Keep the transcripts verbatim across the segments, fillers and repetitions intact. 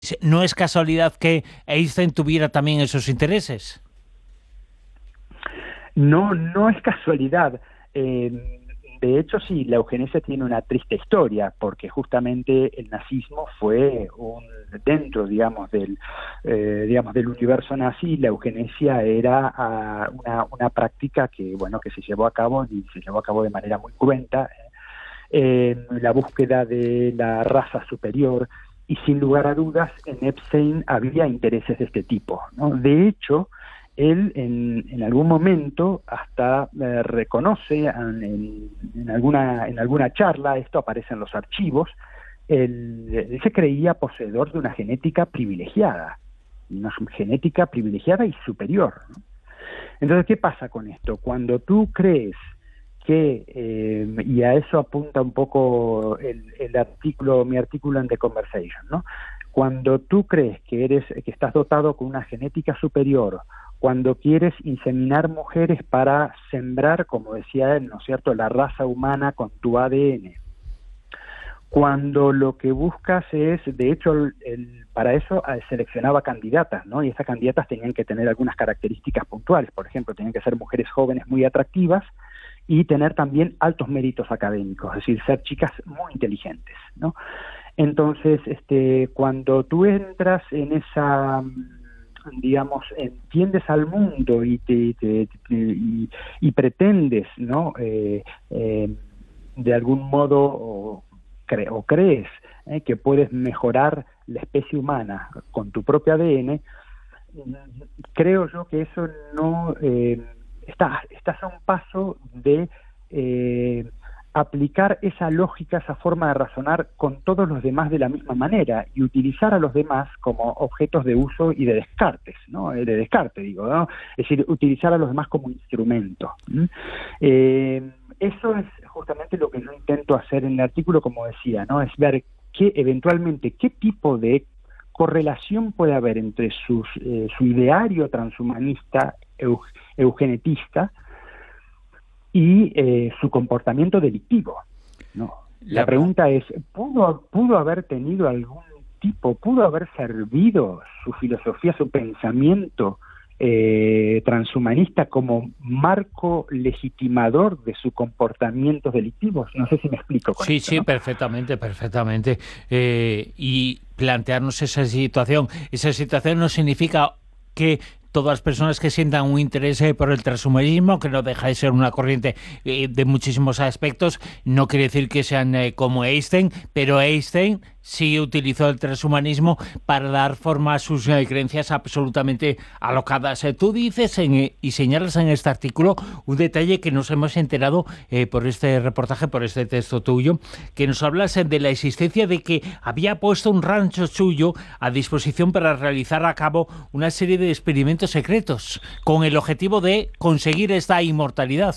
¿No es casualidad que Einstein tuviera también esos intereses? No, no es casualidad. Eh, de hecho, sí, la eugenesia tiene una triste historia, porque justamente el nazismo fue un, dentro, digamos, del, eh, digamos, del universo nazi, la eugenesia era uh, una, una práctica que, bueno, que se llevó a cabo y se llevó a cabo de manera muy cruenta, eh, la búsqueda de la raza superior, y sin lugar a dudas en Epstein había intereses de este tipo, ¿no? De hecho, él en, en algún momento hasta eh, reconoce en, en, en, alguna, en alguna charla, esto aparece en los archivos, él, él se creía poseedor de una genética privilegiada, una genética privilegiada y superior, ¿no? Entonces, ¿qué pasa con esto? Cuando tú crees que, eh, y a eso apunta un poco el, el artículo, mi artículo en The Conversation, ¿no? Cuando tú crees que eres, que estás dotado con una genética superior, cuando quieres inseminar mujeres para sembrar, como decía él, ¿no es cierto?, la raza humana con tu A D N, cuando lo que buscas es, de hecho, el, el, para eso seleccionaba candidatas, ¿no? Y esas candidatas tenían que tener algunas características puntuales, por ejemplo, tenían que ser mujeres jóvenes muy atractivas y tener también altos méritos académicos, es decir, ser chicas muy inteligentes, ¿no? Entonces, este, cuando tú entras en esa, digamos, entiendes al mundo y te, te, te y, y pretendes, ¿no? Eh, eh, de algún modo o, cre o crees eh, que puedes mejorar la especie humana con tu propio A D N, creo yo que eso no eh, está, estás a un paso de eh, aplicar esa lógica, esa forma de razonar con todos los demás de la misma manera y utilizar a los demás como objetos de uso y de descartes, ¿no? De descarte, digo, ¿no? Es decir, utilizar a los demás como instrumento. ¿Mm? Eh, eso es justamente lo que yo intento hacer en el artículo, como decía, ¿no? Es ver qué, eventualmente, qué tipo de correlación puede haber entre sus, eh, su ideario transhumanista, eu, eugenetista, y eh, su comportamiento delictivo, ¿no? La, La pregunta es, ¿pudo, ¿pudo haber tenido algún tipo, pudo haber servido su filosofía, su pensamiento eh, transhumanista como marco legitimador de sus comportamientos delictivos? No sé si me explico con Sí, esto, sí, ¿no? perfectamente, perfectamente. Eh, y plantearnos esa situación. Esa situación no significa que todas las personas que sientan un interés eh, por el transhumanismo, que no deja de ser una corriente eh, de muchísimos aspectos, no quiere decir que sean eh, como Einstein, pero Einstein sí utilizó el transhumanismo para dar forma a sus eh, creencias absolutamente alocadas. Eh, tú dices en, eh, y señalas en este artículo un detalle que nos hemos enterado eh, por este reportaje, por este texto tuyo, que nos hablas eh, de la existencia de que había puesto un rancho suyo a disposición para realizar a cabo una serie de experimentos secretos con el objetivo de conseguir esta inmortalidad.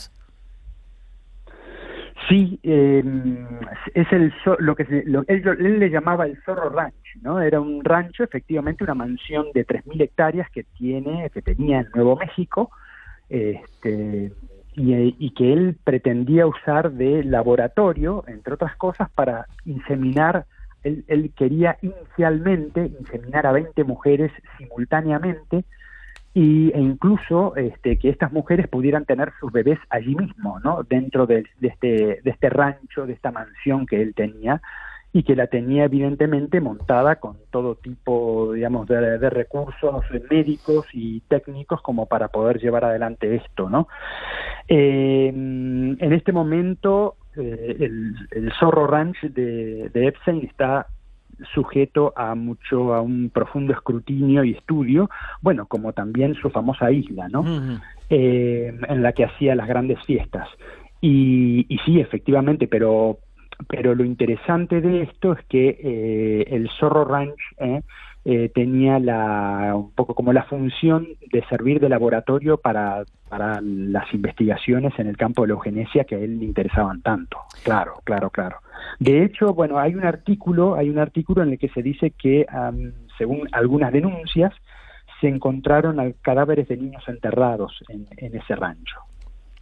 Sí, eh, es el lo que se, lo, él, él le llamaba el Zorro Ranch, ¿no? Era un rancho, efectivamente, una mansión de tres mil hectáreas que tiene, que tenía en Nuevo México, este, y, y que él pretendía usar de laboratorio, entre otras cosas, para inseminar. Él, él quería inicialmente inseminar a veinte mujeres simultáneamente, y, e incluso este, que estas mujeres pudieran tener sus bebés allí mismo, ¿no? Dentro de, de, este, de este rancho, de esta mansión que él tenía, y que la tenía evidentemente montada con todo tipo, digamos, de, de recursos médicos y técnicos como para poder llevar adelante esto, ¿no? Eh, en este momento, eh, el, el Zorro Ranch de, de Epstein está sujeto a mucho, a un profundo escrutinio y estudio, bueno, como también su famosa isla, ¿no? Uh-huh. eh, en la que hacía las grandes fiestas. Y, y sí, efectivamente, pero, pero lo interesante de esto es que eh, el Zorro Ranch eh, eh, tenía la, un poco como la función de servir de laboratorio para, para las investigaciones en el campo de la eugenesia que a él le interesaban tanto. Claro, claro, claro. De hecho, bueno, hay un artículo, hay un artículo en el que se dice que, um, según algunas denuncias, se encontraron cadáveres de niños enterrados en, en ese rancho.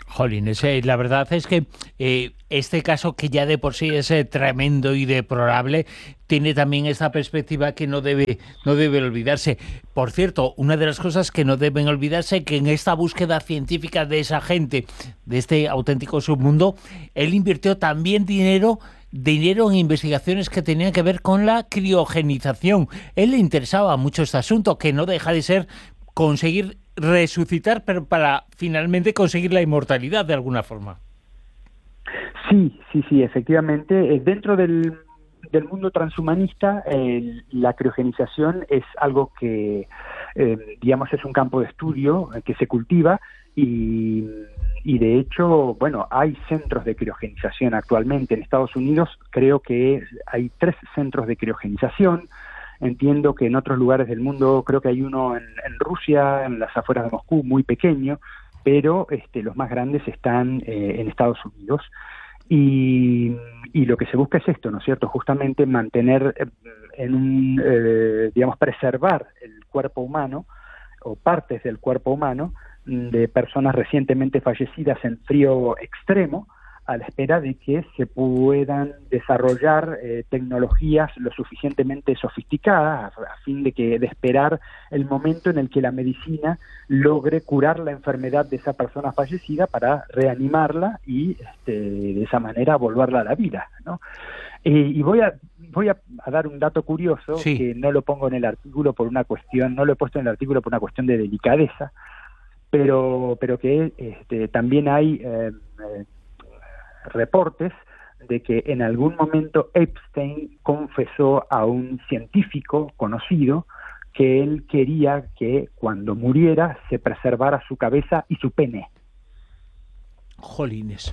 Jolines, eh, la verdad es que eh, este caso, que ya de por sí es eh, tremendo y deplorable, tiene también esta perspectiva que no debe, no debe olvidarse. Por cierto, una de las cosas que no deben olvidarse, que en esta búsqueda científica de esa gente, de este auténtico submundo, él invirtió también dinero dinero en investigaciones que tenían que ver con la criogenización. Él le interesaba mucho este asunto, que no deja de ser conseguir resucitar, pero para finalmente conseguir la inmortalidad de alguna forma. Sí, sí, sí, efectivamente. Dentro del, del mundo transhumanista, eh, la criogenización es algo que, eh, digamos, es un campo de estudio que se cultiva y, y de hecho, bueno, hay centros de criogenización actualmente. En Estados Unidos creo que hay tres centros de criogenización. Entiendo que en otros lugares del mundo, creo que hay uno en, en Rusia, en las afueras de Moscú, muy pequeño, pero este, los más grandes están eh, en Estados Unidos. Y, y lo que se busca es esto, ¿no es cierto? Justamente mantener, eh, en un, eh, digamos, preservar el cuerpo humano o partes del cuerpo humano de personas recientemente fallecidas en frío extremo, a la espera de que se puedan desarrollar eh, tecnologías lo suficientemente sofisticadas a, a fin de que de esperar el momento en el que la medicina logre curar la enfermedad de esa persona fallecida para reanimarla y este, de esa manera volverla a la vida, ¿no? Eh, y voy a voy a, a dar un dato curioso, sí, que no lo pongo en el artículo por una cuestión, no lo he puesto en el artículo por una cuestión de delicadeza, pero pero que este, también hay eh, eh, reportes de que en algún momento Epstein confesó a un científico conocido que él quería que cuando muriera se preservara su cabeza y su pene. Jolines.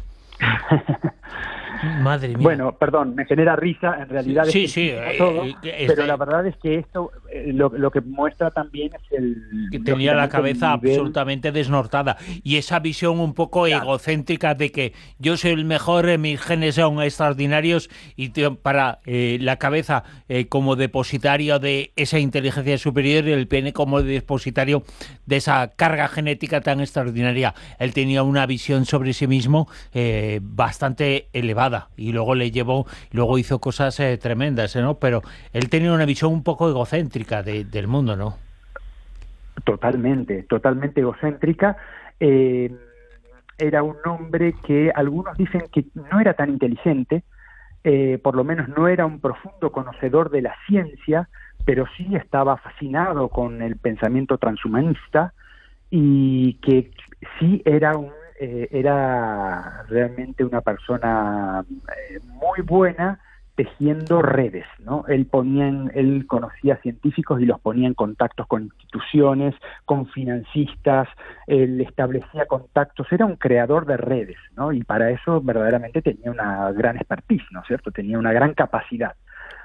Madre mía. Bueno, perdón, me genera risa, en realidad sí, es sí, todo, eh, eh, pero este... la verdad es que esto eh, lo, lo que muestra también es el... que tenía la cabeza nivel... absolutamente desnortada, y esa visión un poco claro. egocéntrica de que yo soy el mejor, eh, mis genes son extraordinarios, y te, para eh, la cabeza eh, como depositario de esa inteligencia superior y el pene como depositario de esa carga genética tan extraordinaria. Él tenía una visión sobre sí mismo eh, bastante elevada, y luego le llevó, luego hizo cosas eh, tremendas, ¿no? Pero él tenía una visión un poco egocéntrica de, del mundo, ¿no? Totalmente, totalmente egocéntrica. Eh, era un hombre que algunos dicen que no era tan inteligente, eh, por lo menos no era un profundo conocedor de la ciencia, pero sí estaba fascinado con el pensamiento transhumanista, y que sí era un Eh, era realmente una persona eh, muy buena tejiendo redes, ¿no? Él ponía en, él conocía científicos y los ponía en contactos con instituciones, con financistas, él establecía contactos, era un creador de redes, ¿no? Y para eso verdaderamente tenía una gran expertise, ¿no es cierto? Tenía una gran capacidad.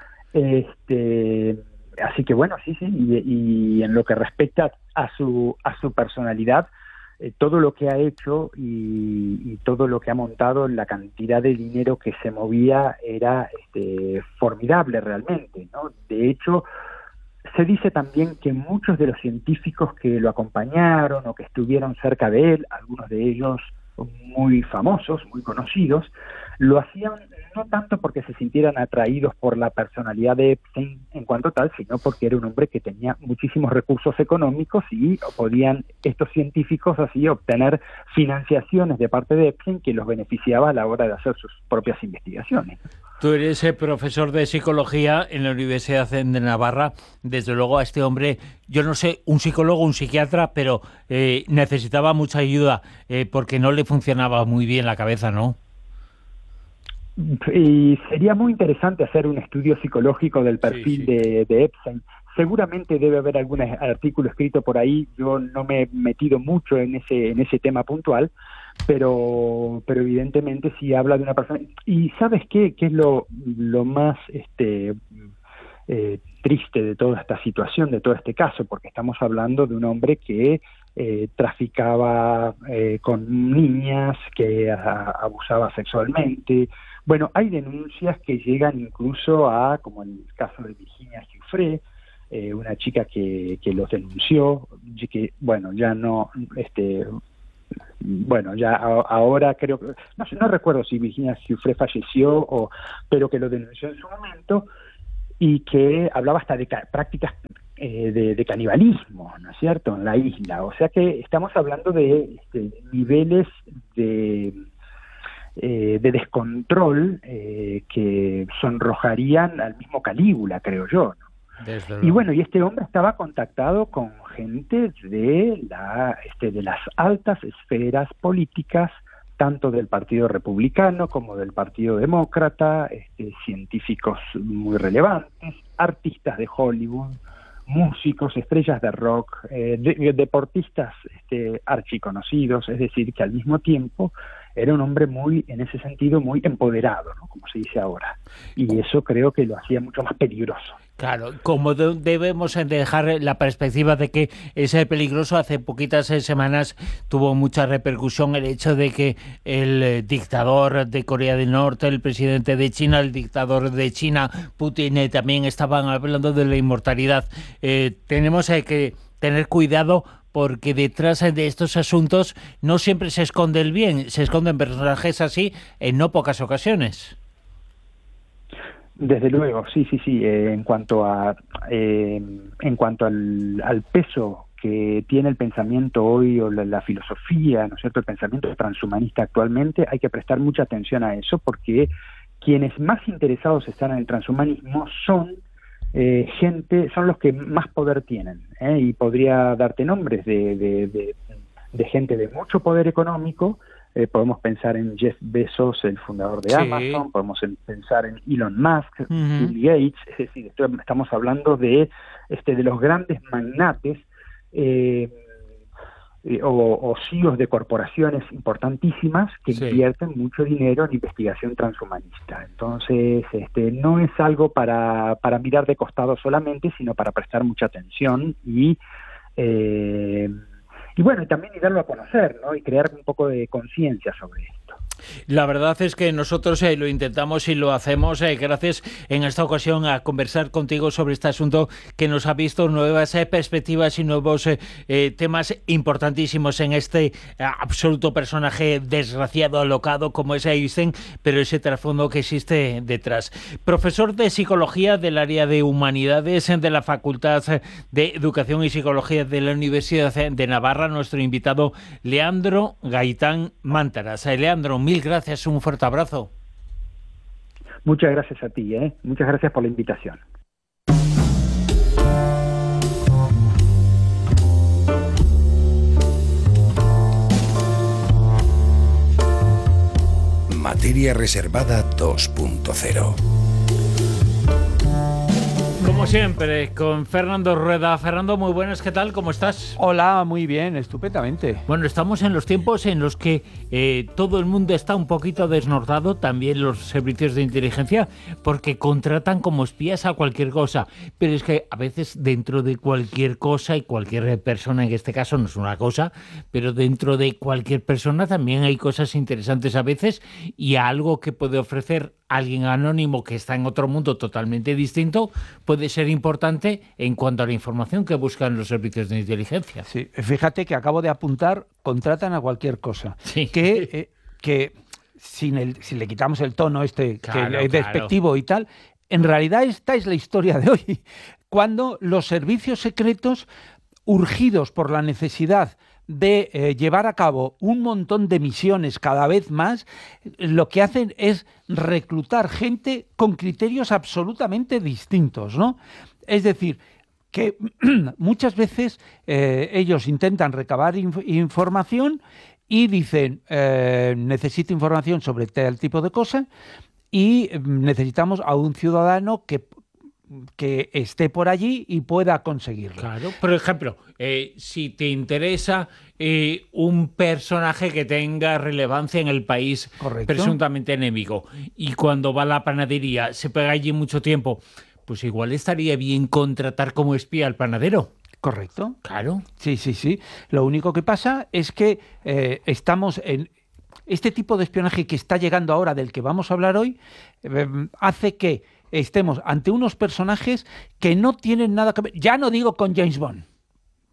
Este, así que bueno, sí, sí, y, y en lo que respecta a su a su personalidad, Eh, todo lo que ha hecho y, y todo lo que ha montado, la cantidad de dinero que se movía era este, formidable realmente, ¿no? De hecho, se dice también que muchos de los científicos que lo acompañaron o que estuvieron cerca de él, algunos de ellos muy famosos, muy conocidos, lo hacían no tanto porque se sintieran atraídos por la personalidad de Epstein en cuanto tal, sino porque era un hombre que tenía muchísimos recursos económicos y podían estos científicos así obtener financiaciones de parte de Epstein que los beneficiaba a la hora de hacer sus propias investigaciones. Tú eres eh, profesor de psicología en la Universidad de Navarra. Desde luego a este hombre, yo no sé, un psicólogo, un psiquiatra, pero eh, necesitaba mucha ayuda eh, porque no le funcionaba muy bien la cabeza, ¿no? Y sería muy interesante hacer un estudio psicológico del perfil sí, sí. De, de Epstein. Seguramente debe haber algún artículo escrito por ahí. Yo no me he metido mucho en ese en ese tema puntual, pero pero evidentemente sí habla de una persona. Y ¿sabes qué? ¿Qué es lo, lo más este eh, triste de toda esta situación, de todo este caso? Porque estamos hablando de un hombre que eh, traficaba eh, con niñas, que a, abusaba sexualmente. Bueno, hay denuncias que llegan incluso a, como en el caso de Virginia Giuffre, eh, una chica que, que los denunció, que, bueno, ya no, este, bueno, ya a, ahora creo que, no sé, no recuerdo si Virginia Giuffre falleció, o, pero que lo denunció en su momento, y que hablaba hasta de ca- prácticas eh, de, de canibalismo, ¿no es cierto?, en la isla. O sea que estamos hablando de este, niveles de, eh, de descontrol eh, que sonrojarían al mismo Calígula, creo yo, ¿no? Desde Y luego. bueno, y este hombre estaba contactado con gente de la este, de las altas esferas políticas, tanto del Partido Republicano como del Partido Demócrata, este, científicos muy relevantes, artistas de Hollywood, músicos, estrellas de rock, eh, de, deportistas este, archiconocidos, es decir, que al mismo tiempo era un hombre muy, en ese sentido, muy empoderado, ¿no?, como se dice ahora. Y eso creo que lo hacía mucho más peligroso. Claro, como de, debemos dejar la perspectiva de que es peligroso, hace poquitas semanas tuvo mucha repercusión el hecho de que el eh, dictador de Corea del Norte, el presidente de China, el dictador de China, Putin, eh, también estaban hablando de la inmortalidad. Eh, tenemos eh, que tener cuidado, porque detrás de estos asuntos no siempre se esconde el bien, se esconden personajes así en no pocas ocasiones. Desde luego, sí, sí, sí. Eh, en cuanto a eh, en cuanto al, al peso que tiene el pensamiento hoy, o la, la filosofía, ¿no es cierto?, el pensamiento transhumanista actualmente, hay que prestar mucha atención a eso, porque quienes más interesados están en el transhumanismo son eh, gente, son los que más poder tienen, ¿eh? Y podría darte nombres de, de, de, de gente de mucho poder económico. Eh, podemos pensar en Jeff Bezos, el fundador de Sí. Amazon, podemos en, pensar en Elon Musk, Uh-huh. Bill Gates, es decir, esto, estamos hablando de este de los grandes magnates eh, eh, o, o C E Os de corporaciones importantísimas que Sí. invierten mucho dinero en investigación transhumanista. Entonces, este, no es algo para, para mirar de costado solamente, sino para prestar mucha atención y... Eh, Y bueno, y también y darlo a conocer, ¿no?, y crear un poco de conciencia sobre esto. La verdad es que nosotros eh, lo intentamos y lo hacemos eh, gracias en esta ocasión a conversar contigo sobre este asunto que nos ha visto nuevas eh, perspectivas y nuevos eh, eh, temas importantísimos en este eh, absoluto personaje desgraciado, alocado como es Einstein, pero ese trasfondo que existe detrás. Profesor de Psicología del área de Humanidades de la Facultad de Educación y Psicología de la Universidad de Navarra, nuestro invitado Leandro Gaitán Mántaras. Eh, Leandro, mil gracias, un fuerte abrazo. Muchas gracias a ti, ¿eh? Muchas gracias por la invitación. Materia Reservada dos punto cero. Como siempre, con Fernando Rueda. Fernando, muy buenas, ¿qué tal? ¿Cómo estás? Hola, muy bien, estupendamente. Bueno, estamos en los tiempos en los que eh, todo el mundo está un poquito desnortado, también los servicios de inteligencia, porque contratan como espías a cualquier cosa. Pero es que a veces dentro de cualquier cosa, y cualquier persona, en este caso no es una cosa, pero dentro de cualquier persona también hay cosas interesantes a veces, y algo que puede ofrecer alguien anónimo que está en otro mundo totalmente distinto puede ser importante en cuanto a la información que buscan los servicios de inteligencia. Sí, fíjate que acabo de apuntar, contratan a cualquier cosa. Sí. Que, eh, que sin el, si le quitamos el tono este Claro, que es despectivo claro. y tal, en realidad esta es la historia de hoy. Cuando los servicios secretos, urgidos por la necesidad de eh, llevar a cabo un montón de misiones cada vez más, lo que hacen es reclutar gente con criterios absolutamente distintos, ¿no? Es decir, que muchas veces eh, ellos intentan recabar inf- información y dicen, eh, necesito información sobre tal tipo de cosas y necesitamos a un ciudadano que que esté por allí y pueda conseguirlo. Claro, por ejemplo, eh, si te interesa eh, un personaje que tenga relevancia en el país, Correcto, presuntamente enemigo, y cuando va a la panadería se pega allí mucho tiempo, pues igual estaría bien contratar como espía al panadero. correcto. Claro. Sí, sí, sí. Lo único que pasa es que eh, estamos en... Este tipo de espionaje que está llegando ahora, del que vamos a hablar hoy, eh, hace que estemos ante unos personajes que no tienen nada que ver, ya no digo con James Bond,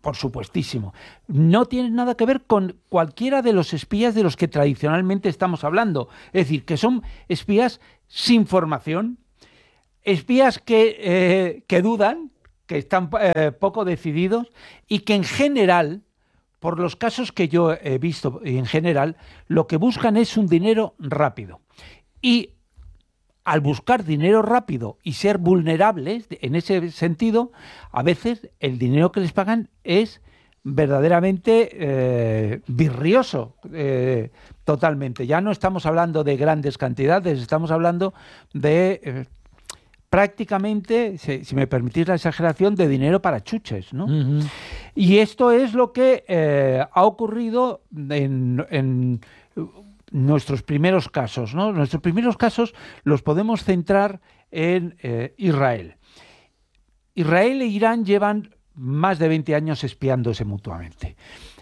por supuestísimo. No tiene nada que ver con cualquiera de los espías de los que tradicionalmente estamos hablando. Es decir, que son espías sin formación, espías que, eh, que dudan, que están eh, poco decididos y que en general, por los casos que yo he visto en general, lo que buscan es un dinero rápido. Y al buscar dinero rápido y ser vulnerables en ese sentido, a veces el dinero que les pagan es verdaderamente eh, virrioso, eh, totalmente. Ya no estamos hablando de grandes cantidades, estamos hablando de eh, prácticamente, si, si me permitís la exageración, de dinero para chuches, ¿no? Uh-huh. Y esto es lo que eh, ha ocurrido en, en nuestros primeros casos, ¿no? Nuestros primeros casos los podemos centrar en eh, Israel. Israel e Irán llevan más de veinte años espiándose mutuamente.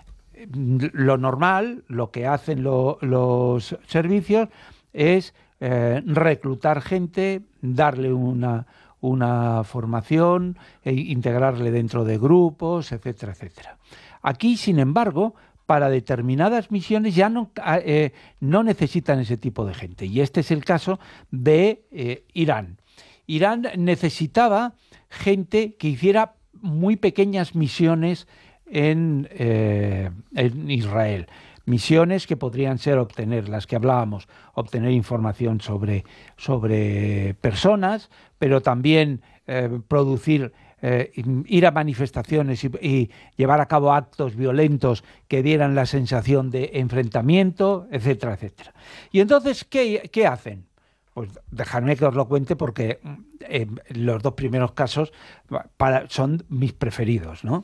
Lo normal, lo que hacen lo, los servicios es eh, reclutar gente, darle una, una formación, e integrarle dentro de grupos, etcétera, etcétera. Aquí, sin embargo, para determinadas misiones ya no, eh, no necesitan ese tipo de gente. Y este es el caso de eh, Irán. Irán necesitaba gente que hiciera muy pequeñas misiones en, eh, en Israel. Misiones que podrían ser obtener, las que hablábamos, obtener información sobre, sobre personas, pero también eh, producir, eh, ir a manifestaciones y, y llevar a cabo actos violentos que dieran la sensación de enfrentamiento, etcétera, etcétera. Y entonces, ¿qué, qué hacen? Pues dejadme que os lo cuente porque eh, los dos primeros casos para, son mis preferidos, ¿no?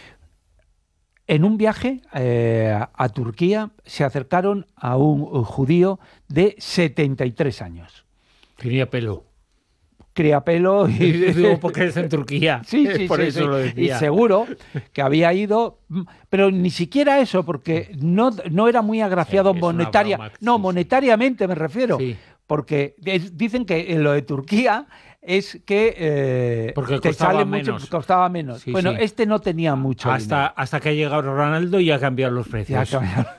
En un viaje eh, a Turquía se acercaron a un, un judío de setenta y tres años. Tenía pelo. Cría pelo. Y digo porque es en Turquía. Sí, sí, por sí, eso sí. lo decía. Y seguro que había ido, pero ni siquiera eso, porque no, no era muy agraciado sí, monetaria. Broma, no, sí, monetariamente sí. me refiero. Sí. Porque es, dicen que en lo de Turquía es que eh, porque te costaba sale menos. mucho, costaba menos. Sí, bueno, sí. Este no tenía mucho hasta dinero. Hasta que ha llegado Ronaldo y ha cambiado los precios. Ya cambiado.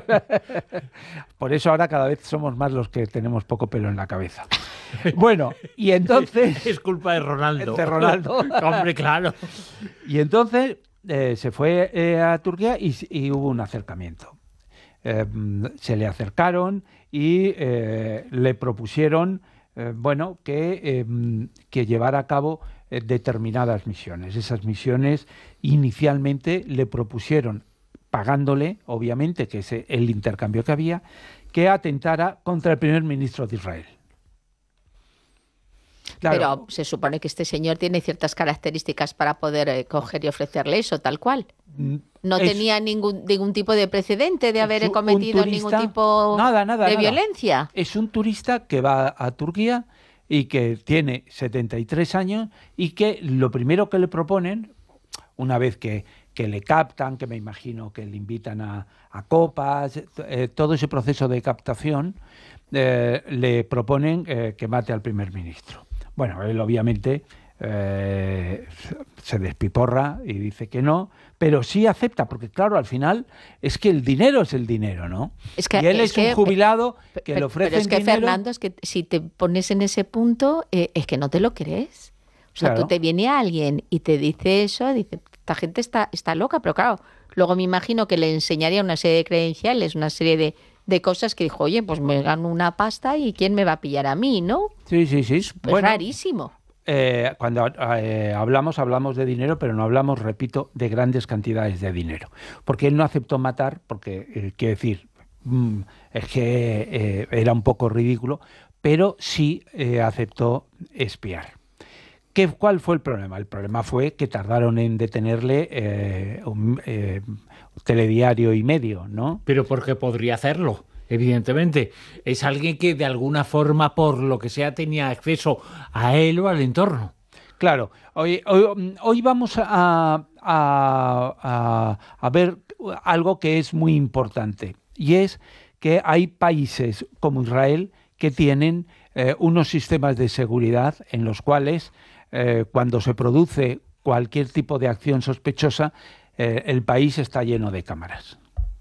Por eso ahora cada vez somos más los que tenemos poco pelo en la cabeza. Bueno, y entonces... Es culpa de Ronaldo. De Ronaldo. Hombre, claro. Y entonces eh, se fue eh, a Turquía y, y hubo un acercamiento. Eh, se le acercaron y eh, le propusieron eh, bueno que, eh, que llevara a cabo eh, determinadas misiones. Esas misiones inicialmente le propusieron, pagándole, obviamente, que es el intercambio que había, que atentara contra el primer ministro de Israel. Claro. Pero se supone que este señor tiene ciertas características para poder eh, coger y ofrecerle eso, tal cual. No es, tenía ningún, ningún tipo de precedente de haber cometido turista, ningún tipo nada, nada, de nada. violencia. Es un turista que va a Turquía y que tiene setenta y tres años y que lo primero que le proponen, una vez que, que le captan, que me imagino que le invitan a, a copas, eh, todo ese proceso de captación, eh, le proponen eh, que mate al primer ministro. Bueno, él obviamente eh, se despiporra y dice que no, pero sí acepta, porque claro, al final es que el dinero es el dinero, ¿no? Es que, y él es, es un que, jubilado pero, que pero, le ofrecen Pero es que, dinero. Fernando, es que si te pones en ese punto, eh, es que no te lo crees. O sea, claro. Tú te viene alguien y te dice eso, dice, esta gente está, está loca, pero claro, luego me imagino que le enseñaría una serie de credenciales, una serie de... de cosas que dijo, oye, pues me gano una pasta y ¿quién me va a pillar a mí, no? Sí, sí, sí. Es pues bueno, rarísimo. Eh, cuando eh, hablamos, hablamos de dinero, pero no hablamos, repito, de grandes cantidades de dinero. Porque él no aceptó matar, porque, eh, quiero decir, mm, es que eh, era un poco ridículo, pero sí eh, aceptó espiar. ¿Qué, ¿Cuál fue el problema? El problema fue que tardaron en detenerle eh, un eh, telediario y medio, ¿no? Pero porque podría hacerlo, evidentemente. Es alguien que de alguna forma, por lo que sea, tenía acceso a él o al entorno. Claro. Hoy, hoy, hoy vamos a, a, a, a ver algo que es muy importante, y es que hay países como Israel que tienen eh, unos sistemas de seguridad en los cuales Eh, cuando se produce cualquier tipo de acción sospechosa, eh, el país está lleno de cámaras.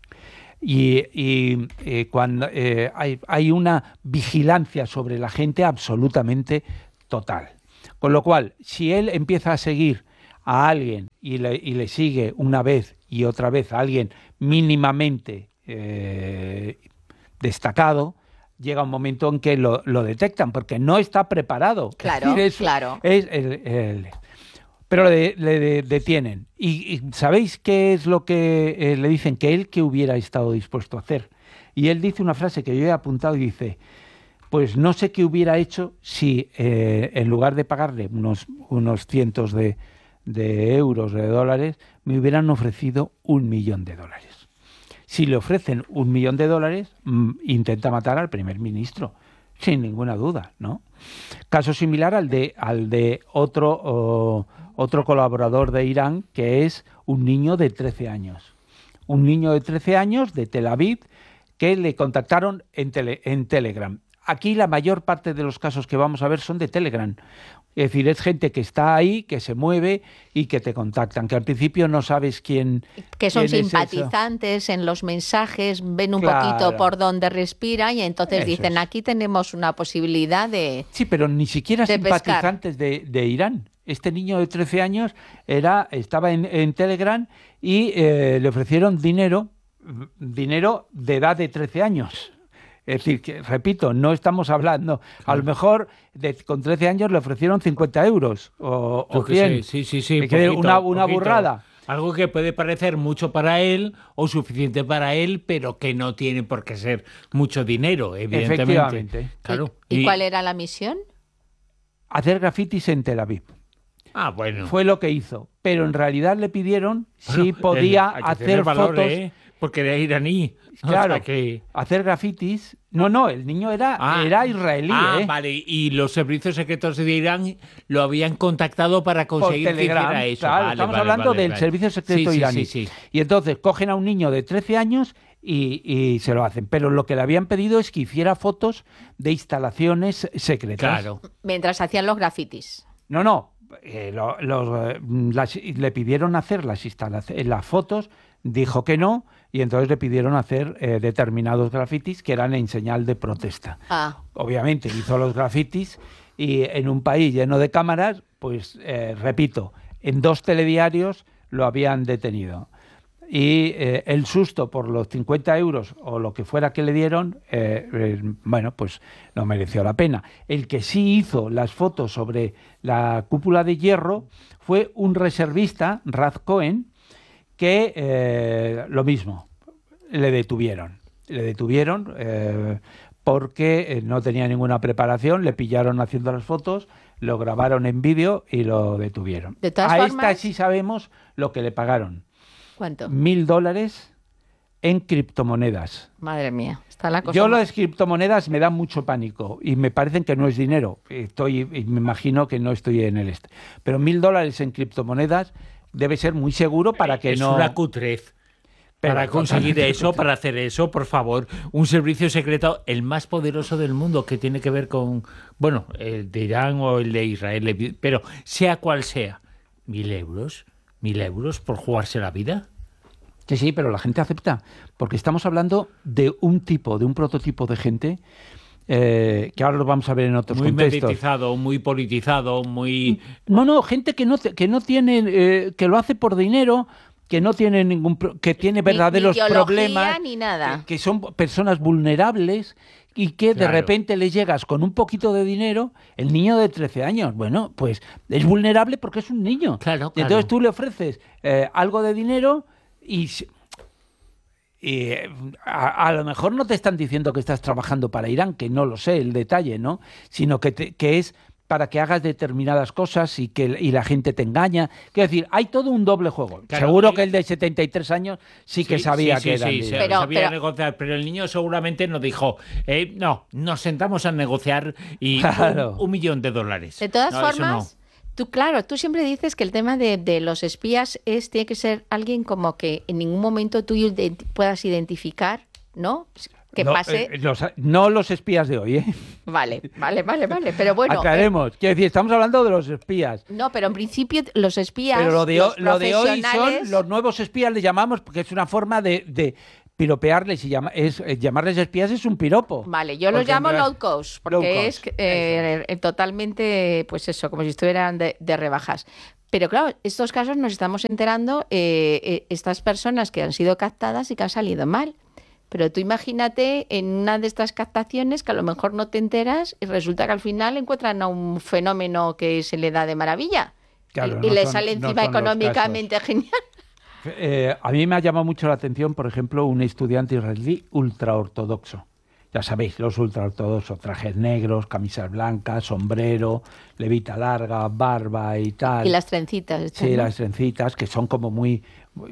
Y, y eh, cuando eh, hay, hay una vigilancia sobre la gente absolutamente total. Con lo cual, si él empieza a seguir a alguien y le, y le sigue una vez y otra vez a alguien mínimamente eh, destacado, llega un momento en que lo, lo detectan, porque no está preparado. Claro, es decir, es, claro. Es el, el, pero le, le detienen. Y, y ¿sabéis qué es lo que eh, le dicen? Que él que hubiera estado dispuesto a hacer. Y él dice una frase que yo he apuntado y dice, pues no sé qué hubiera hecho si eh, en lugar de pagarle unos, unos cientos de, de euros, de dólares, me hubieran ofrecido un millón de dólares. Si le ofrecen un millón de dólares, mmm, intenta matar al primer ministro, sin ninguna duda, ¿no? Caso similar al de al de otro oh, otro colaborador de Irán, que es un niño de trece años. Un niño de trece años de Tel Aviv que le contactaron en, tele, en Telegram. Aquí la mayor parte de los casos que vamos a ver son de Telegram. Es decir, es gente que está ahí, que se mueve y que te contactan, que al principio no sabes quién que son quién simpatizantes es en los mensajes, ven un claro. poquito por dónde respira y entonces Eso dicen, es. aquí tenemos una posibilidad de Sí, pero ni siquiera de simpatizantes de, de Irán. Este niño de trece años era, estaba en, en Telegram y eh, le ofrecieron dinero, dinero de edad de trece años. Es decir, que, repito, no estamos hablando, a lo mejor de, con trece años le ofrecieron cincuenta euros o, o cien. Sí, sí, sí. Poquito, una una poquito. burrada. Algo que puede parecer mucho para él o suficiente para él, pero que no tiene por qué ser mucho dinero, evidentemente. Efectivamente. Claro. ¿Y, y cuál era la misión? Hacer grafitis en Tel Aviv. Ah, bueno. Fue lo que hizo. Pero en realidad le pidieron bueno, si podía el, hay que hacer valor, fotos. ¿eh? Porque era iraní. Claro, o sea que... hacer grafitis. No, no, el niño era, ah, era israelí. Ah, ¿eh? vale. Y los servicios secretos de Irán lo habían contactado para conseguir Por Telegram, que hiciera eso. Claro, vale, estamos vale, hablando vale, del vale. servicio secreto sí, iraní. Sí, sí, sí. Y entonces cogen a un niño de trece años y, y se lo hacen. Pero lo que le habían pedido es que hiciera fotos de instalaciones secretas. Claro. Mientras hacían los grafitis. No, no. Eh, lo, los, eh, las, le pidieron hacer las, las fotos, dijo que no, y entonces le pidieron hacer eh, determinados grafitis que eran en señal de protesta. Ah. Obviamente hizo los grafitis y en un país lleno de cámaras, pues eh, repito, en dos telediarios lo habían detenido. Y eh, el susto por los cincuenta euros o lo que fuera que le dieron, eh, eh, bueno, pues no mereció la pena. El que sí hizo las fotos sobre la cúpula de hierro fue un reservista, Raz Cohen, que eh, lo mismo, le detuvieron. Le detuvieron eh, porque no tenía ninguna preparación, le pillaron haciendo las fotos, lo grabaron en vídeo y lo detuvieron. De todas A formas... esta sí sabemos lo que le pagaron. ¿Cuánto? Mil dólares en criptomonedas. Madre mía, está la cosa. Yo mal. las criptomonedas me dan mucho pánico y me parecen que no es dinero. Estoy, y me imagino que no estoy en el este. Pero mil dólares en criptomonedas debe ser muy seguro para que es no... Es una cutrez. Pero para conseguir eso, para hacer eso, por favor, un servicio secreto, el más poderoso del mundo, que tiene que ver con, bueno, el de Irán o el de Israel, pero sea cual sea, mil euros, mil euros por jugarse la vida. Sí, sí, pero la gente acepta, porque estamos hablando de un tipo, de un prototipo de gente eh, que ahora lo vamos a ver en otros muy contextos. Muy mediatizado, muy politizado, muy... No, no, gente que no, que no tiene, eh, que lo hace por dinero, que no tiene ningún, que tiene verdaderos ni, ni problemas, ni nada. Que, que son personas vulnerables y que claro. de repente les llegas con un poquito de dinero. El niño de trece años, bueno, pues es vulnerable porque es un niño. Claro, claro. Y entonces tú le ofreces eh, algo de dinero y, y a, a lo mejor no te están diciendo que estás trabajando para Irán, que no lo sé el detalle, ¿no? Sino que, te, que es para que hagas determinadas cosas y que y la gente te engaña. Quiero decir, hay todo un doble juego. Claro, seguro y... que el de setenta y tres años sí que sí, sabía sí, que sí, era sí, sí, pero, sabía pero... negociar, pero el niño seguramente nos dijo, eh, no, nos sentamos a negociar y claro. un, un millón de dólares. De todas no, formas, no. tú, claro, tú siempre dices que el tema de, de los espías es tiene que ser alguien como que en ningún momento tú puedas identificar, ¿no? que no, pase... Eh, los, no los espías de hoy, ¿eh? Vale, vale, vale, vale, pero bueno... Aclaremos, eh, quiero decir, estamos hablando de los espías. No, pero en principio los espías, Pero lo de, los lo de hoy profesionales... son los nuevos espías, le llamamos, porque es una forma de... de piropearles y llama, es, eh, llamarles espías es un piropo. Vale, yo los llamo low cost, porque low es cost, eh, eh, totalmente, pues eso, como si estuvieran de, de rebajas. Pero claro, estos casos nos estamos enterando, eh, eh, estas personas que han sido captadas y que han salido mal. Pero tú imagínate en una de estas captaciones que a lo mejor no te enteras y resulta que al final encuentran a un fenómeno que se le da de maravilla. Claro, y, y no le son, sale encima no económicamente genial. Eh, a mí me ha llamado mucho la atención, por ejemplo, un estudiante israelí ultraortodoxo. Ya sabéis, los ultraortodoxos, trajes negros, camisas blancas, sombrero, levita larga, barba y tal. Y las trencitas. Sí, ¿no? Las trencitas, que son como muy,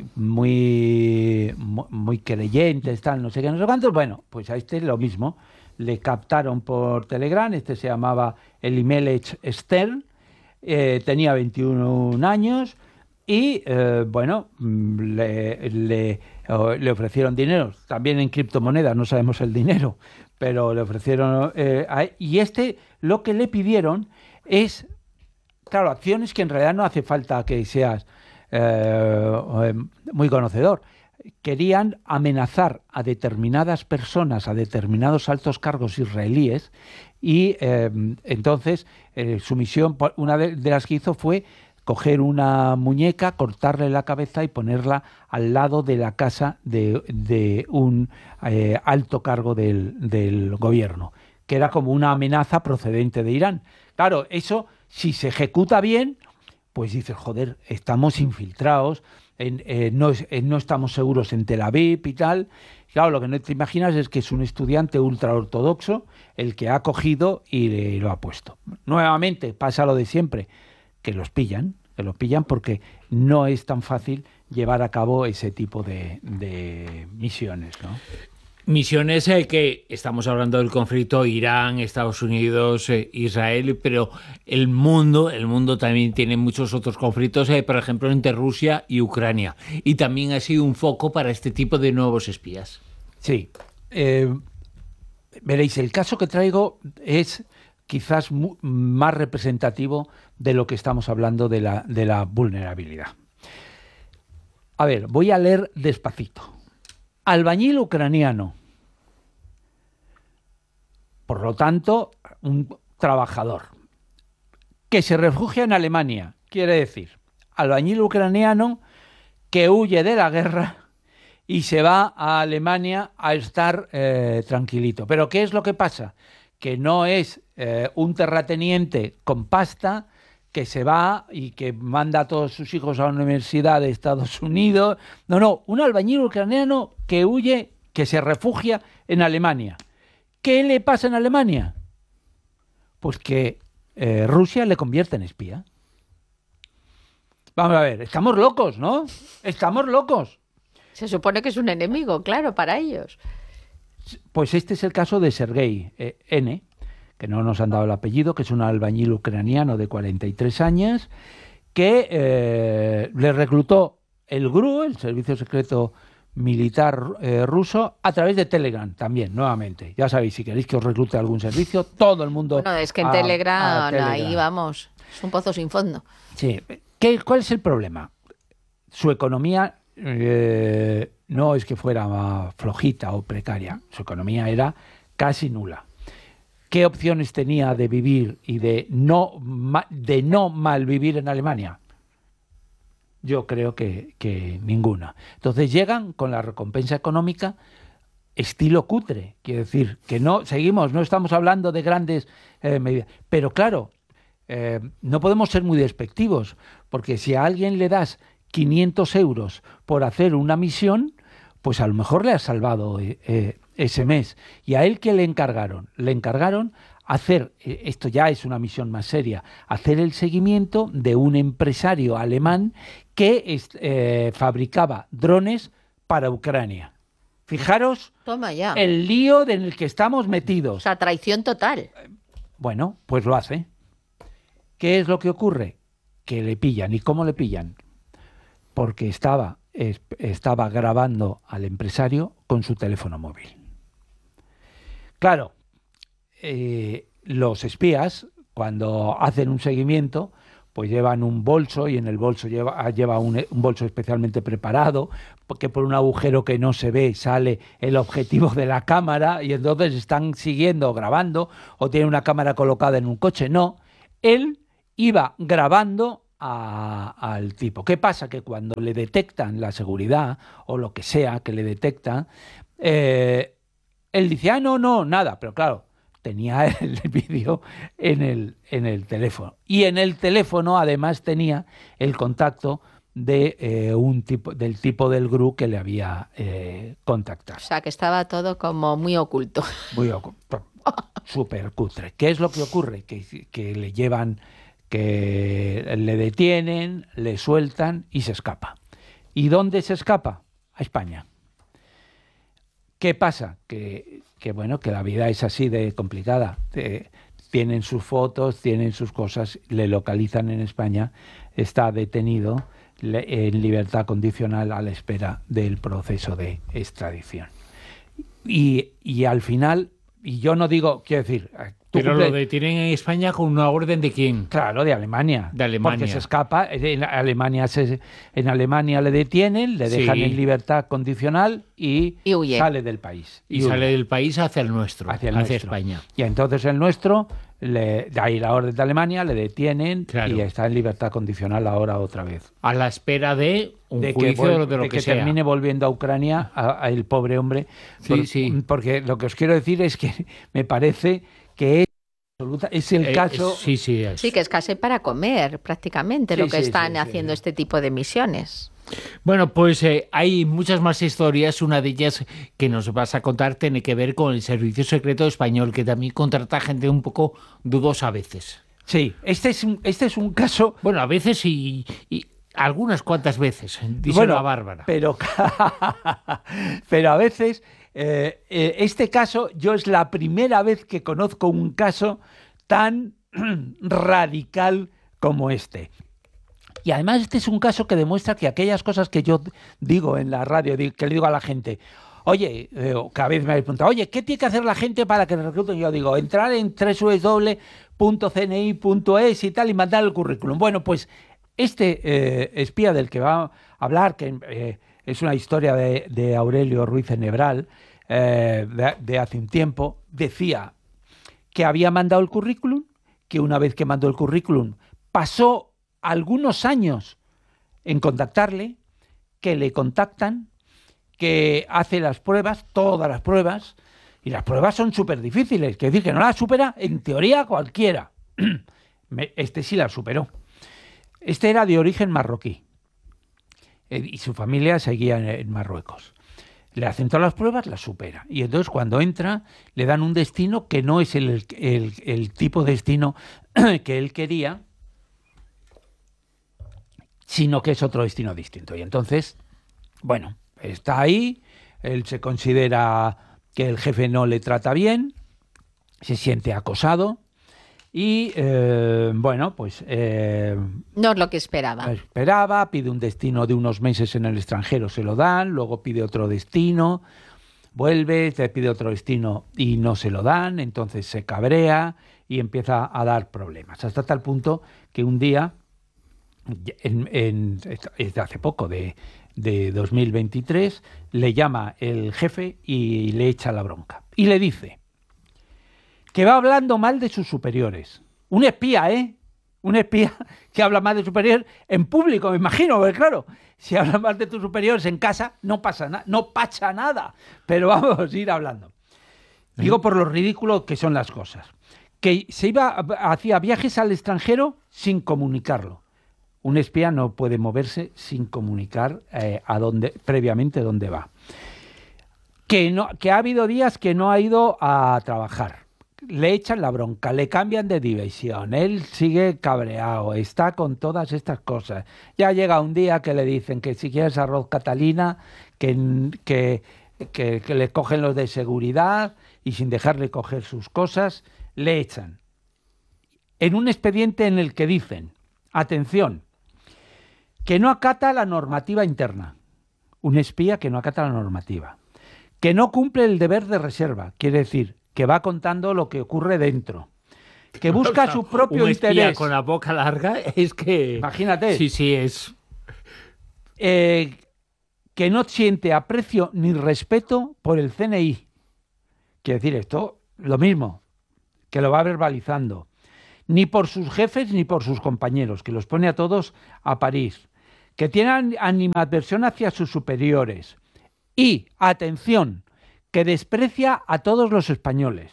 muy, muy creyentes, tal, no sé qué, no sé cuántos. Bueno, pues a este lo mismo. Le captaron por Telegram, este se llamaba Elimelech Stern, eh, tenía veintiún años. Y, eh, bueno, le, le, le ofrecieron dinero, también en criptomonedas, no sabemos el dinero, pero le ofrecieron... Eh, a, y este, lo que le pidieron es, claro, acciones que en realidad no hace falta que seas eh, muy conocedor. Querían amenazar a determinadas personas, a determinados altos cargos israelíes, y eh, entonces eh, su misión, una de, de las que hizo fue... coger una muñeca, cortarle la cabeza y ponerla al lado de la casa de, de un eh, alto cargo del, del gobierno, que era como una amenaza procedente de Irán. Claro, eso, si se ejecuta bien, pues dices, joder, estamos infiltrados, en, eh, no, eh, no estamos seguros en Tel Aviv y tal. Claro, lo que no te imaginas es que es un estudiante ultraortodoxo el que ha cogido y le, lo ha puesto. Nuevamente, pasa lo de siempre, que los pillan, que los pillan porque no es tan fácil llevar a cabo ese tipo de, de misiones, ¿no? Misiones eh, que estamos hablando del conflicto Irán, Estados Unidos, eh, Israel, pero el mundo, el mundo también tiene muchos otros conflictos, eh, por ejemplo, entre Rusia y Ucrania. Y también ha sido un foco para este tipo de nuevos espías. Sí. Eh, veréis, el caso que traigo es quizás mu- más representativo de lo que estamos hablando de la, de la vulnerabilidad. A ver, voy a leer despacito. Albañil ucraniano. Por lo tanto, un trabajador que se refugia en Alemania. Quiere decir, albañil ucraniano que huye de la guerra y se va a Alemania a estar eh, tranquilito. Pero ¿qué es lo que pasa? Que no es eh, un terrateniente con pasta que se va y que manda a todos sus hijos a la universidad de Estados Unidos. No, no, un albañil ucraniano que huye, que se refugia en Alemania. ¿Qué le pasa en Alemania? Pues que eh, Rusia le convierte en espía. Vamos a ver, estamos locos, ¿no? Estamos locos. Se supone que es un enemigo, claro, para ellos. Pues este es el caso de Sergei eh, N., que no nos han dado el apellido, que es un albañil ucraniano de cuarenta y tres años, que eh, le reclutó el G R U, el Servicio Secreto Militar eh, ruso, a través de Telegram también, nuevamente. Ya sabéis, si queréis que os reclute algún servicio, todo el mundo... Bueno, es que en a, Telegram, a Telegram, ahí vamos, es un pozo sin fondo. Sí. ¿Qué, ¿Cuál es el problema? Su economía eh, no es que fuera flojita o precaria, su economía era casi nula. ¿Qué opciones tenía de vivir y de no, de no malvivir en Alemania? Yo creo que, que ninguna. Entonces llegan con la recompensa económica estilo cutre. Quiero decir, que no seguimos, no estamos hablando de grandes eh, medidas. Pero claro, eh, no podemos ser muy despectivos, porque si a alguien le das quinientos euros por hacer una misión, pues a lo mejor le has salvado eh, eh, ese mes. ¿Y a él qué le encargaron? Le encargaron hacer, eh, esto ya es una misión más seria, hacer el seguimiento de un empresario alemán que es, eh, fabricaba drones para Ucrania. Fijaros Toma ya. el lío en el que estamos metidos. O sea, traición total. Bueno, pues lo hace. ¿Qué es lo que ocurre? Que le pillan. ¿Y cómo le pillan? Porque estaba, es, estaba grabando al empresario con su teléfono móvil. Claro, eh, los espías, cuando hacen un seguimiento, pues llevan un bolso y en el bolso lleva, lleva un, un bolso especialmente preparado, porque por un agujero que no se ve sale el objetivo de la cámara y entonces están siguiendo, grabando, o tienen una cámara colocada en un coche. No, él iba grabando a, al tipo. ¿Qué pasa? Que cuando le detectan la seguridad o lo que sea que le detectan, eh, él dice, ah, no, no, nada, pero claro, tenía el vídeo en el, en el teléfono. Y en el teléfono además tenía el contacto de eh, un tipo, del tipo del G R U que le había eh, contactado. O sea, que estaba todo como muy oculto. Muy oculto. Súper cutre. ¿Qué es lo que ocurre? Que, que le llevan, que le detienen, le sueltan y se escapa. ¿Y dónde se escapa? A España. ¿Qué pasa? Que, que bueno, que la vida es así de complicada. Eh, tienen sus fotos, tienen sus cosas, le localizan en España, está detenido le, en libertad condicional a la espera del proceso de extradición. Y, y al final, y yo no digo, quiero decir... Pero cumple... lo detienen en España con una orden de quién? Claro, de Alemania. De Alemania. Porque se escapa, en Alemania, se, en Alemania le detienen, le dejan sí. en libertad condicional y, y sale del país. Y, y sale del país hacia el nuestro, hacia, el hacia nuestro. España. Y entonces el nuestro, le, de ahí la orden de Alemania, le detienen claro. y está en libertad condicional ahora otra vez. A la espera de un de juicio que, de lo de que, que sea. termine volviendo a Ucrania, a, a el pobre hombre. Sí, por, sí. Porque lo que os quiero decir es que me parece que es absoluta, es el eh, caso... Es, sí, sí, es. sí, que es casi para comer prácticamente sí, lo que sí, están sí, haciendo sí. este tipo de misiones. Bueno, pues eh, hay muchas más historias. Una de ellas que nos vas a contar tiene que ver con el Servicio Secreto Español, que también contrata gente un poco dudosa a veces. Sí, este es un, este es un caso... Bueno, a veces y... y... algunas cuantas veces, díselo bueno, a Bárbara. Pero, pero a veces, eh, eh, este caso, yo es la primera vez que conozco un caso tan radical como este. Y además este es un caso que demuestra que aquellas cosas que yo digo en la radio, que le digo a la gente, oye, eh, cada vez me habéis preguntado, oye, ¿qué tiene que hacer la gente para que recluten? Yo digo, entrar en doble u doble u doble u punto c n i punto e s y tal y mandar el currículum. Bueno, pues este eh, espía del que va a hablar, que eh, es una historia de, de Aurelio Ruiz Enebral, eh, de, de hace un tiempo, decía que había mandado el currículum, que una vez que mandó el currículum pasó algunos años en contactarle, que le contactan, que hace las pruebas, todas las pruebas, y las pruebas son súper difíciles, que decir que no las supera en teoría cualquiera. Este sí las superó. Este era de origen marroquí y su familia seguía en Marruecos. Le hacen todas las pruebas, las supera. Y entonces cuando entra le dan un destino que no es el, el, el tipo de destino que él quería, sino que es otro destino distinto. Y entonces, bueno, está ahí, él se considera que el jefe no le trata bien, se siente acosado. Y, eh, bueno, pues... Eh, no es lo que esperaba. Esperaba, pide un destino de unos meses en el extranjero, se lo dan, luego pide otro destino, vuelve, te pide otro destino y no se lo dan, entonces se cabrea y empieza a dar problemas. Hasta tal punto que un día, en, en, desde hace poco, de, de dos mil veintitrés, le llama el jefe y le echa la bronca. Y le dice... que va hablando mal de sus superiores. Un espía, ¿eh? Un espía que habla mal de superiores en público, me imagino, porque claro, si hablas mal de tus superiores en casa, no pasa nada, no pasa nada, pero vamos a ir hablando. Digo por lo ridículo que son las cosas. Que se iba, hacía viajes al extranjero sin comunicarlo. Un espía no puede moverse sin comunicar eh, a dónde, previamente dónde va. Que, no, que ha habido días que no ha ido a trabajar. Le echan la bronca, le cambian de división, él sigue cabreado, está con todas estas cosas. Ya llega un día que le dicen que si quieres arroz Catalina, que, que, que, que le cogen los de seguridad y sin dejarle coger sus cosas, le echan. En un expediente en el que dicen, atención, que no acata la normativa interna, un espía que no acata la normativa, que no cumple el deber de reserva, quiere decir, que va contando lo que ocurre dentro, que busca o sea, su propio un espía interés. Con la boca larga, es que... Imagínate. Sí, sí, es... Eh, que no siente aprecio ni respeto por el C N I. Quiere decir esto, lo mismo, que lo va verbalizando. Ni por sus jefes ni por sus compañeros, que los pone a todos a París. Que tiene animadversión hacia sus superiores. Y, atención, que desprecia a todos los españoles.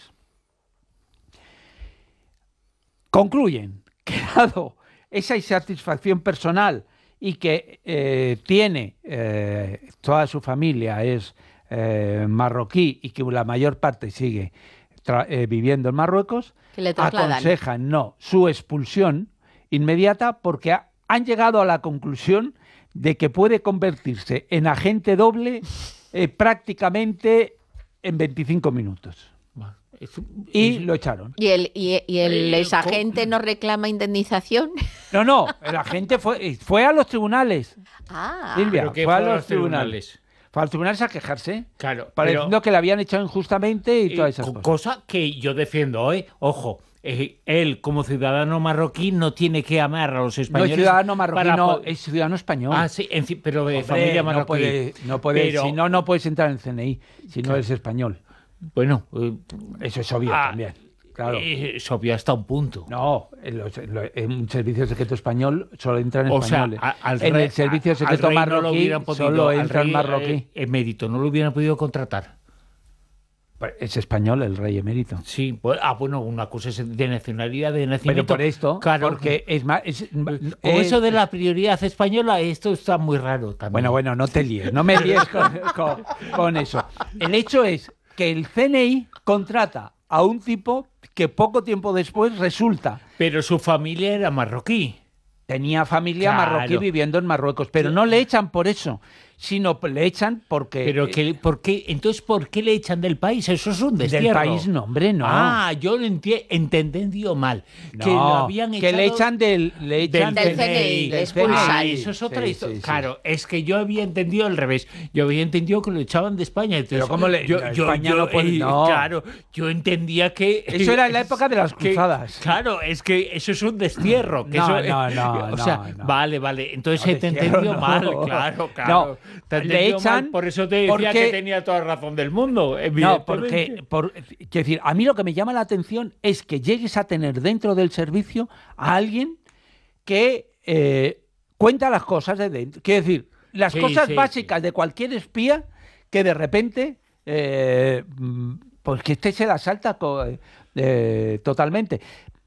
Concluyen que dado esa insatisfacción personal y que eh, tiene, eh, toda su familia es eh, marroquí y que la mayor parte sigue tra- eh, viviendo en Marruecos, aconsejan no, su expulsión inmediata porque ha, han llegado a la conclusión de que puede convertirse en agente doble eh, prácticamente en veinticinco minutos. Y lo echaron. ¿Y el, y, y el exagente no reclama indemnización? No, no, el agente fue, fue a los tribunales. Ah, Silvia, fue, fue a fue los los tribunales. tribunales. Fue a los tribunales a quejarse. Claro. Pareciendo pero, que le habían echado injustamente y eh, todas esas co- cosas. Cosa que yo defiendo, ¿eh? Ojo. Eh, él, como ciudadano marroquí, no tiene que amar a los No españoles. es ciudadano marroquí, para... no, es ciudadano español. Ah, sí, en fin, pero de Hombre, familia no marroquí. puede, no puede, pero... Si no, no puedes entrar en el C N I, si no eres español. Bueno, eh, eso es obvio ah, también. Claro. Eh, es obvio hasta un punto. No, en, los, en, los, en un servicio secreto español solo entran o españoles. Sea, a, al en rey, el servicio a, secreto marroquí no podido, solo entran marroquí. Eh, emérito, no lo hubieran podido contratar. Es español el rey emérito. Sí, pues, ah, bueno, una cosa es de nacionalidad, de nacimiento. Pero por esto, claro, porque es más... Es, con es, eso de la prioridad española, esto está muy raro también. Bueno, bueno, no te líes, no me líes con, con, con eso. El hecho es que el C N I contrata a un tipo que poco tiempo después resulta... Pero su familia era marroquí. Tenía familia claro. marroquí viviendo en Marruecos, pero no le echan por eso, sino le echan porque... Pero que, ¿por qué? Entonces, ¿por qué le echan del país? Eso es un destierro. Del país no, hombre, no. Ah, yo lo enti- entendido mal. No, que lo habían que echado le echan del, le echan del C N I, del expulsan. Ah, eso es otra Sí, historia. sí, sí. Claro, es que yo había entendido al revés. Yo había entendido que lo echaban de España. Entonces, Pero ¿cómo le- yo, no, yo- España yo- no puede- eh, no. Claro, yo entendía que... Eso era en la época de las que- cruzadas. claro, es que eso es un destierro. Que No, eso, no, no, O sea, no, no. vale, vale. Entonces No, he te destierro entendido no. mal, claro, claro. No, Te he le entendido echan mal, por eso te decía porque- que tenía toda razón del mundo. No, porque, por, quiero decir, a mí lo que me llama la atención es que llegues a tener dentro del servicio a alguien que eh, cuenta las cosas de dentro. Quiero decir, las Sí, cosas sí, básicas de cualquier espía que de repente, eh, mm, pues que este se la salta co- eh, totalmente.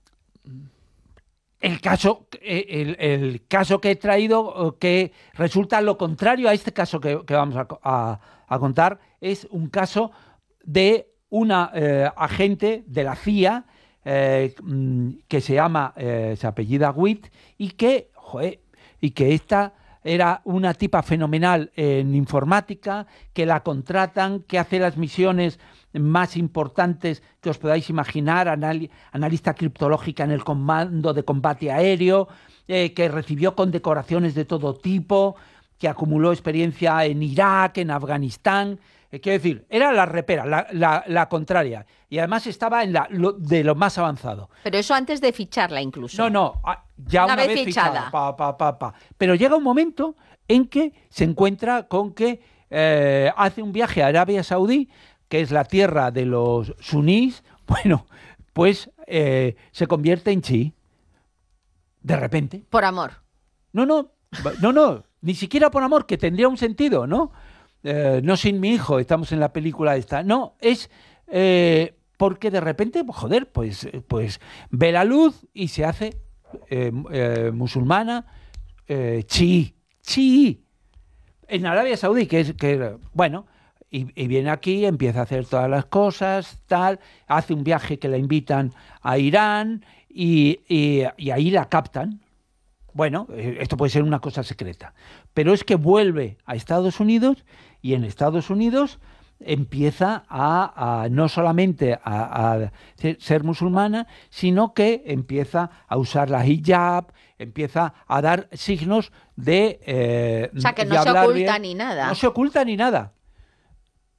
El caso, eh, el, el caso que he traído, eh, que resulta lo contrario a este caso que, que vamos a, co- a- a contar, es un caso de una eh, agente de la C I A eh, mm, que se llama, eh, se apellida Witt, y que, joder, y que esta era una tipa fenomenal en informática, que la contratan, que hace las misiones más importantes que os podáis imaginar, anali- analista criptológica en el Comando de Combate Aéreo, eh, que recibió condecoraciones de todo tipo, que acumuló experiencia en Irak, en Afganistán. Eh, quiero decir, era la repera, la, la, la contraria. Y además estaba en la, lo, de lo más avanzado. Pero eso antes de ficharla incluso. No, no, ah, ya Una una, vez vez fichada. fichada. Pa, pa, pa, pa. Pero llega un momento en que se encuentra con que eh, hace un viaje a Arabia Saudí, que es la tierra de los sunís. Bueno, pues eh, se convierte en chií. De repente. Por amor. No, no, no, no, ni siquiera por amor, que tendría un sentido, ¿no? Eh, no sin mi hijo, estamos en la película esta. No, es eh, porque de repente, joder, pues, pues ve la luz y se hace eh, eh, musulmana, eh, chií, chií. En Arabia Saudí, que es, que, bueno, y, y viene aquí, empieza a hacer todas las cosas, tal, hace un viaje que la invitan a Irán y, y, y ahí la captan. Bueno, esto puede ser una cosa secreta, pero es que vuelve a Estados Unidos y en Estados Unidos empieza a, a no solamente a, a ser musulmana, sino que empieza a usar la hijab, empieza a dar signos de... Eh, O sea, que de no se hablar oculta bien. ni nada. No se oculta ni nada.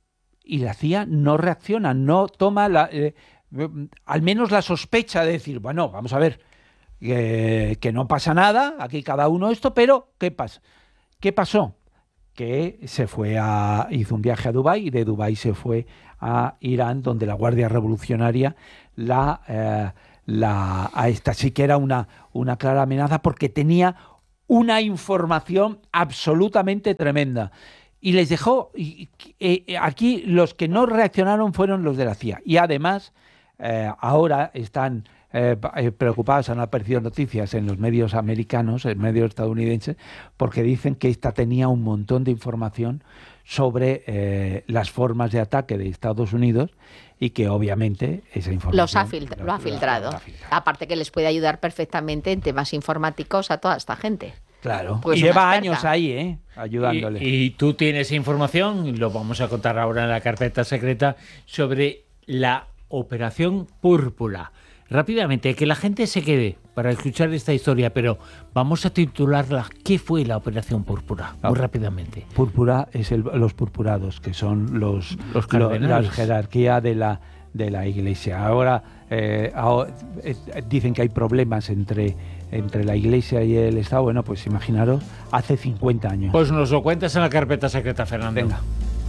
y la C I A no reacciona, no toma la, eh, al menos la sospecha de decir, bueno, vamos a ver, eh, que no pasa nada, aquí cada uno esto, pero ¿qué pasa? ¿Qué pasó? Que se fue a, hizo un viaje a Dubái y de Dubái se fue a Irán, donde la Guardia Revolucionaria la, eh, la a esta sí que era una, una clara amenaza porque tenía una información absolutamente tremenda. Y les dejó, y, y, aquí los que no reaccionaron fueron los de la C I A. Y además, eh, ahora están eh, preocupados, han aparecido noticias en los medios americanos, en medios estadounidenses, porque dicen que esta tenía un montón de información sobre eh, las formas de ataque de Estados Unidos y que obviamente esa información Los ha filtra- lo, lo ha filtrado. Lo ha filtrado. Aparte que les puede ayudar perfectamente en temas informáticos a toda esta gente. Claro, pues y lleva años ahí, ¿eh? ayudándole. Y, y tú tienes información, lo vamos a contar ahora en la carpeta secreta, sobre la Operación Púrpura. Rápidamente, que la gente se quede para escuchar esta historia, pero vamos a titularla ¿qué fue la Operación Púrpura? Muy Ah, rápidamente. Púrpura es el, los purpurados, que son los, Los cardenales. la jerarquía de la, de la Iglesia. Ahora, eh, ahora eh, dicen que hay problemas entre... entre la Iglesia y el Estado. Bueno, pues imaginaros, hace cincuenta años. Pues nos lo cuentas en la carpeta secreta, Fernando. Venga.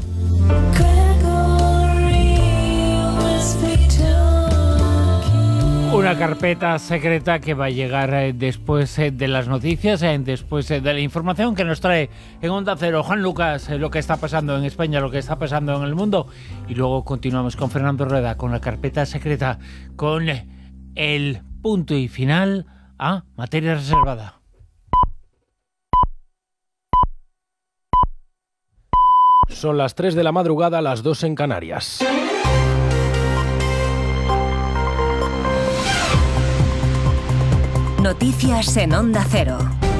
Una carpeta secreta que va a llegar eh, después eh, de las noticias, eh, después eh, de la información que nos trae en Onda Cero Juan Lucas, eh, lo que está pasando en España, lo que está pasando en el mundo. Y luego continuamos con Fernando Rueda, con la carpeta secreta, con eh, el punto y final a materia reservada. Son las tres de la madrugada, las dos en Canarias. Noticias en Onda Cero.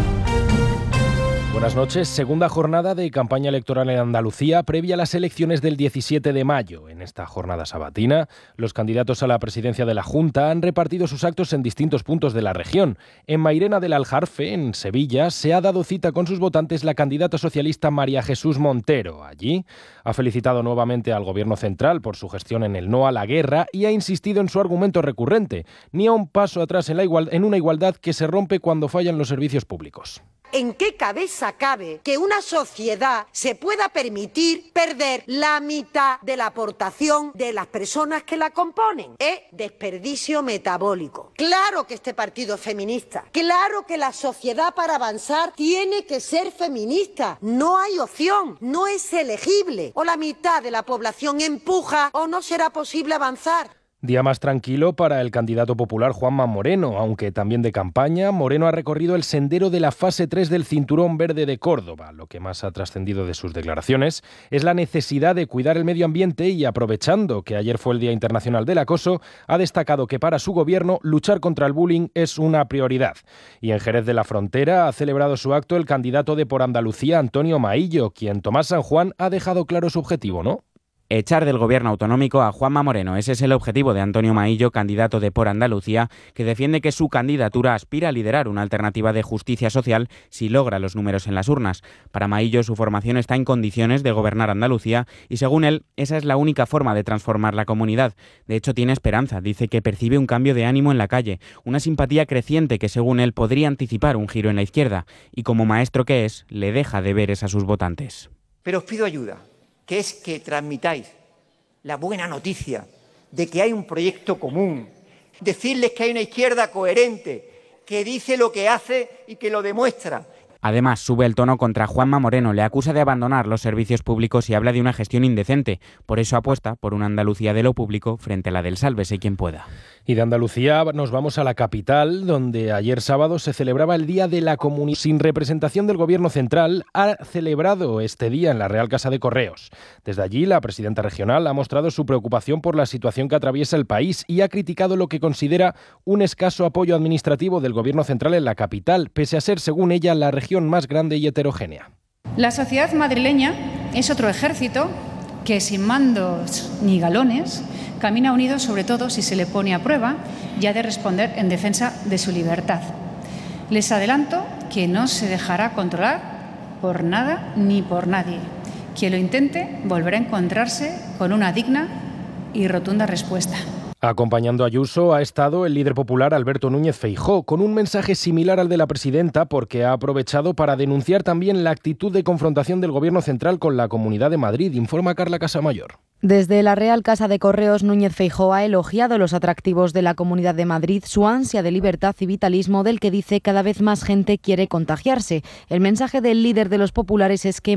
Buenas noches. Segunda jornada de campaña electoral en Andalucía previa a las elecciones del diecisiete de mayo. En esta jornada sabatina, los candidatos a la presidencia de la Junta han repartido sus actos en distintos puntos de la región. En Mairena del Aljarfe, en Sevilla, se ha dado cita con sus votantes la candidata socialista María Jesús Montero. Allí ha felicitado nuevamente al Gobierno central por su gestión en el no a la guerra y ha insistido en su argumento recurrente: ni a un paso atrás en, la igual- en una igualdad que se rompe cuando fallan los servicios públicos. ¿En qué cabeza cabe que una sociedad se pueda permitir perder la mitad de la aportación de las personas que la componen? Es desperdicio metabólico. Claro que este partido es feminista. Claro que la sociedad para avanzar tiene que ser feminista. No hay opción, no es elegible. O la mitad de la población empuja o no será posible avanzar. Día más tranquilo para el candidato popular Juanma Moreno, aunque también de campaña. Moreno ha recorrido el sendero de la fase tres del Cinturón Verde de Córdoba. Lo que más ha trascendido de sus declaraciones es la necesidad de cuidar el medio ambiente y, aprovechando que ayer fue el Día Internacional del Acoso, ha destacado que para su gobierno luchar contra el bullying es una prioridad. Y en Jerez de la Frontera ha celebrado su acto el candidato de Por Andalucía, Antonio Maillo, quien Tomás San Juan ha dejado claro su objetivo, ¿no? Echar del gobierno autonómico a Juanma Moreno. Ese es el objetivo de Antonio Maillo, candidato de Por Andalucía, que defiende que su candidatura aspira a liderar una alternativa de justicia social si logra los números en las urnas. Para Maillo, su formación está en condiciones de gobernar Andalucía y, según él, esa es la única forma de transformar la comunidad. De hecho, tiene esperanza. Dice que percibe un cambio de ánimo en la calle, una simpatía creciente que, según él, podría anticipar un giro en la izquierda. Y como maestro que es, le deja deberes a sus votantes. Pero os pido ayuda, que es que transmitáis la buena noticia de que hay un proyecto común, decirles que hay una izquierda coherente, que dice lo que hace y que lo demuestra. Además, sube el tono contra Juanma Moreno, le acusa de abandonar los servicios públicos y habla de una gestión indecente. Por eso apuesta por una Andalucía de lo público frente a la del sálvese quien pueda. Y de Andalucía nos vamos a la capital, donde ayer sábado se celebraba el Día de la Comunidad. Sin representación del Gobierno central, ha celebrado este día en la Real Casa de Correos. Desde allí, la presidenta regional ha mostrado su preocupación por la situación que atraviesa el país y ha criticado lo que considera un escaso apoyo administrativo del Gobierno central en la capital, pese a ser, según ella, la región más grande y heterogénea. La sociedad madrileña es otro ejército que, sin mandos ni galones, camina unido sobre todo si se le pone a prueba y ha de responder en defensa de su libertad. Les adelanto que no se dejará controlar por nada ni por nadie. Quien lo intente volverá a encontrarse con una digna y rotunda respuesta. Acompañando a Ayuso ha estado el líder popular Alberto Núñez Feijóo, con un mensaje similar al de la presidenta, porque ha aprovechado para denunciar también la actitud de confrontación del Gobierno central con la Comunidad de Madrid, informa Carla Casamayor. Desde la Real Casa de Correos, Núñez Feijóo ha elogiado los atractivos de la Comunidad de Madrid, su ansia de libertad y vitalismo del que dice cada vez más gente quiere contagiarse. El mensaje del líder de los populares es que